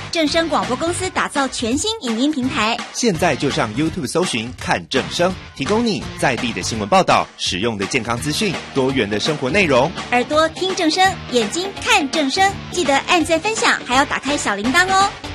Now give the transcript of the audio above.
正声广播公司打造全新影音平台， 现在就上 YouTube 搜寻看正声，提供你在地的新闻报道、实用的健康资讯、多元的生活内容。 耳朵听正声，眼睛看正声，记得按赞分享，还要打开小铃铛哦。